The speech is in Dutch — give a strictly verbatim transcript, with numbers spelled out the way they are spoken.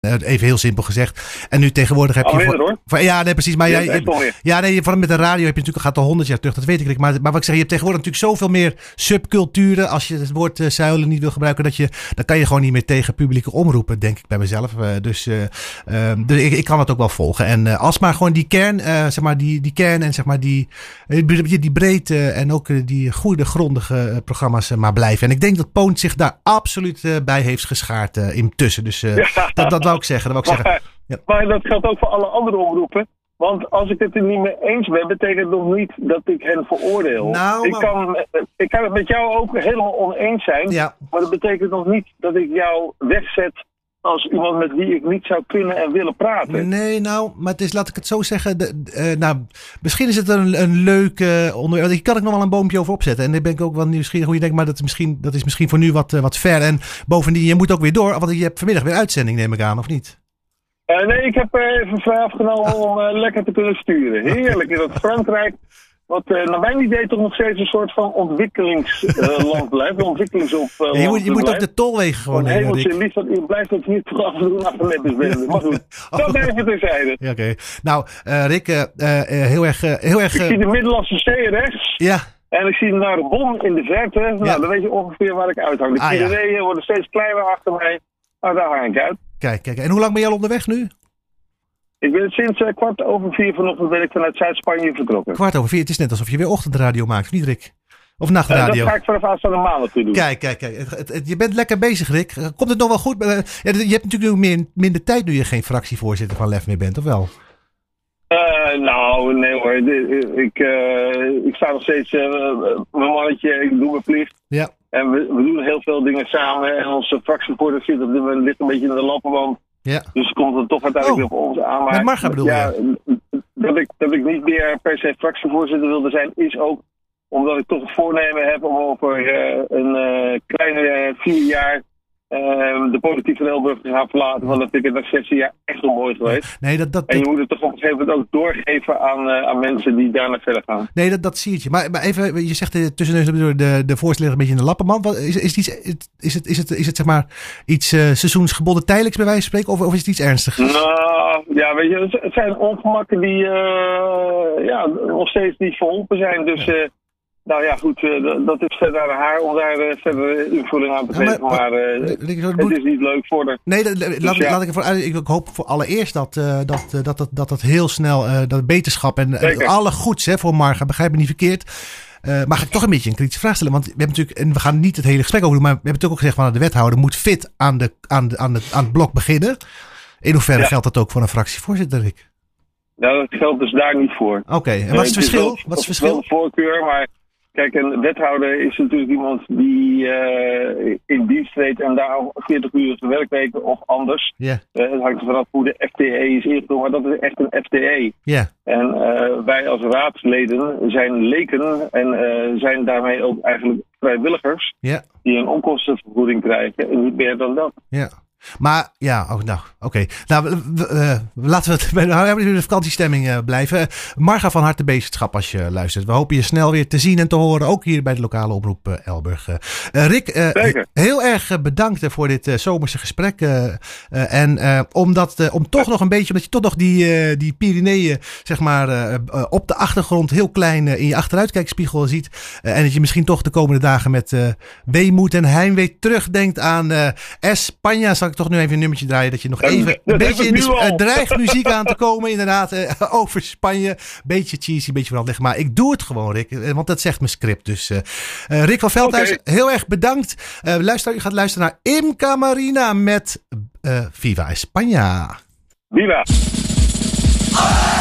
Even heel simpel gezegd. En nu tegenwoordig heb je... Alweer, voor, hoor. voor, ja, nee, precies. Maar jij, je, ja, nee, van met de radio heb je natuurlijk gaat al honderd jaar terug. Dat weet ik. Maar, maar wat ik zeg, je hebt tegenwoordig natuurlijk zoveel meer subculturen. Als je het woord uh, zuilen niet wil gebruiken, dat je, dan kan je gewoon niet meer tegen publieke omroepen, denk ik bij mezelf. Uh, dus uh, uh, dus ik, ik kan het ook wel volgen. En uh, als maar gewoon die kern, uh, zeg maar die, die kern en zeg maar die, die, die breedte en ook uh, die goede, grondige uh, programma's uh, maar blijven. En ik denk dat Poont zich daar absoluut uh, bij heeft geschaard uh, intussen. Dus uh, ja. dat, dat wou ik zeggen. Dat wou ik maar, zeggen. Ja. Maar dat geldt ook voor alle andere omroepen. Want als ik het er niet mee eens ben, betekent het nog niet dat ik hen veroordeel. Nou, ik, kan, ik kan het met jou ook helemaal oneens zijn. Ja. Maar dat betekent nog niet dat ik jou wegzet als iemand met wie ik niet zou kunnen en willen praten. Nee, nou, maar het is, laat ik het zo zeggen. De, uh, nou, misschien is het een, een leuke uh, onderwerp. Hier kan ik nog wel een boompje over opzetten. En daar ben ik ook wel nieuwsgierig hoe je denkt. Maar dat is misschien, dat is misschien voor nu wat, uh, wat ver. En bovendien, je moet ook weer door. Want je hebt vanmiddag weer uitzending, neem ik aan, of niet? Uh, nee, ik heb uh, even vrij afgenomen om uh, lekker te kunnen sturen. Heerlijk in dat Frankrijk. Wat uh, naar mijn idee toch nog steeds een soort van ontwikkelingsland uh, blijft. Ontwikkelingsop. Uh, ja, je moet, je moet ook de tolwegen gewoon nemen. Hemeltje lief dat u blijft dat hier toch af en toe naar net bent. Maar goed, dat even terzijde. Ja, oké. Okay. Nou, uh, Rick, uh, uh, heel erg... Uh, heel erg uh... Ik zie de Middellandse Zee rechts. Ja. En ik zie naar de Bon in de verte. Nou, ja. Dan weet je ongeveer waar ik uithang. De Pyreneeën ah, ja. worden steeds kleiner achter mij. Maar daar hang ik uit. Kijk, kijk. En hoe lang ben je al onderweg nu? Ik ben sinds uh, kwart over vier vanochtend ben ik vanuit Zuid-Spanje vertrokken. Kwart over vier? Het is net alsof je weer ochtendradio maakt, of niet, Rick? Of nachtradio? Uh, dat ga ik vanaf aanstaande maandag toe doen. Kijk, kijk, kijk. Het, het, het, je bent lekker bezig, Rick. Komt het nog wel goed? Uh, ja, je hebt natuurlijk nu meer, minder tijd nu je geen fractievoorzitter van Lef meer bent, of wel? Uh, nou, nee hoor. Ik, uh, ik sta nog steeds uh, mijn mannetje, ik doe mijn plicht. Ja. En we, we doen heel veel dingen samen. En onze fractievoorzitter zit op dit moment ligt een beetje in de lappenband. Ja. Dus komt het toch uiteindelijk oh. op ons aan. Maar met Marga bedoel je? Ja, dat ik, dat ik niet meer per se fractievoorzitter wilde zijn, is ook omdat ik toch het voornemen heb om over uh, een uh, kleine uh, vier jaar uh, de politiek van Elburg te gaan verlaten. Want dat vind ik na zestien jaar echt onmooi geweest. Nee, dat, dat, en je dat... moet het toch op een gegeven moment ook doorgeven aan, uh, aan mensen die daarna verder gaan. Nee, dat, dat zie je. Maar, maar even, je zegt uh, tussenneus de, de, de voorzitter een beetje in de lappenmand. Wat, is, is, het iets, is, het, is, het, is het zeg maar iets uh, seizoensgebonden tijdelijks bij wijze van spreken? Of, of is het iets ernstigs? Nou, ja, weet je, het zijn ongemakken die uh, ja, nog steeds niet verholpen zijn. Dus... Uh, Nou ja, goed, uh, dat is verder aan haar om daar uh, verder invulling aan te geven. Ja, maar maar uh, het moet... is niet leuk voor haar. Nee, dat, dus laat, ja. laat ik ervoor uit. Ik hoop voor allereerst dat uh, dat, uh, dat, dat, dat dat heel snel, uh, dat beterschap en uh, alle goeds hè, voor Marga, begrijp me niet verkeerd. Uh, mag ik toch een beetje een kritische vraag stellen? Want we hebben natuurlijk, en we gaan niet het hele gesprek over doen, maar we hebben natuurlijk ook gezegd van de wethouder moet fit aan, de, aan, de, aan, de, aan het blok beginnen. In hoeverre ja. geldt dat ook voor een fractievoorzitter, Rick? Nou, dat geldt dus daar niet voor. Oké, okay. En wat is het verschil? Wel, wat is het verschil? Wel de voorkeur, maar kijk, een wethouder is natuurlijk iemand die uh, in dienst treedt en daar veertig uur werkweken of anders. Yeah. Uh, het hangt er vanaf hoe de F T E is ingevuld, maar dat is echt een F T E. Yeah. En uh, wij als raadsleden zijn leken en uh, zijn daarmee ook eigenlijk vrijwilligers yeah. die een onkostenvergoeding krijgen en niet meer dan dat. Ja. Yeah. Maar ja, oh, nou, oké. Okay. Nou, uh, laten we het bij de, de vakantiestemming uh, blijven. Marga, van harte beterschap als je luistert. We hopen je snel weer te zien en te horen, ook hier bij de lokale omroep uh, Elburg. Uh, Rick, uh, heel erg bedankt uh, voor dit uh, zomerse gesprek. Uh, uh, en uh, omdat, uh, om toch nog een beetje, omdat je toch nog die, uh, die Pyreneeën, zeg maar, uh, uh, op de achtergrond heel klein uh, in je achteruitkijkspiegel ziet. Uh, en dat je misschien toch de komende dagen met uh, weemoed en heimwee terugdenkt aan uh, España. Zal ik toch nu even een nummertje draaien dat je nog even een beetje in de uh, dreigmuziek aan te komen inderdaad uh, over Spanje. Beetje cheesy, beetje vooral liggen. Maar ik doe het gewoon, Rick, want dat zegt mijn script. Dus uh, uh, Rick van Veldhuis, okay. heel erg bedankt. Uh, luister, u gaat luisteren naar Imca Marina met uh, Viva España. Viva!